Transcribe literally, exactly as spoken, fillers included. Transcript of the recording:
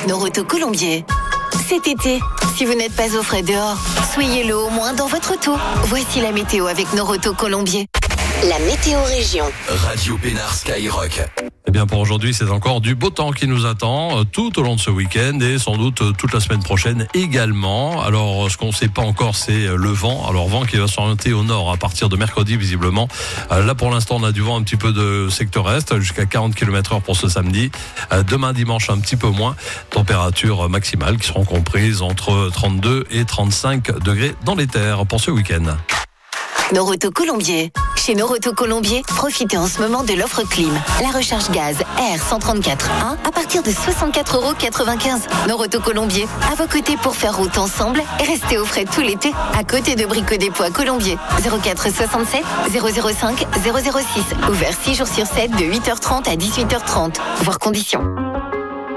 Noroto Colombier. Cet été, si vous n'êtes pas au frais dehors, soyez-le au moins dans votre auto. Voici la météo avec Noroto Colombier. La météo région. Radio Pénard Skyrock. Eh bien pour aujourd'hui, c'est encore du beau temps qui nous attend tout au long de ce week-end et sans doute toute la semaine prochaine également. Alors ce qu'on ne sait pas encore, c'est le vent. Alors vent qui va s'orienter au nord à partir de mercredi visiblement. Là pour l'instant, on a du vent un petit peu de secteur est jusqu'à quarante kilomètres heure pour ce samedi. Demain dimanche, un petit peu moins. Températures maximales qui seront comprises entre trente-deux et trente-cinq degrés dans les terres pour ce week-end. Noroto Colombier. Chez Noroto Colombier, profitez en ce moment de l'offre clim. La recharge gaz R cent trente-quatre un à partir de soixante-quatre euros quatre-vingt-quinze. Noroto Colombier, à vos côtés pour faire route ensemble et rester au frais tout l'été. À côté de Brico Dépôt à Colombier. zéro quatre soixante-sept zéro zéro cinq zéro zéro six. Ouvert six jours sur sept de huit heures trente à dix-huit heures trente. Voir conditions.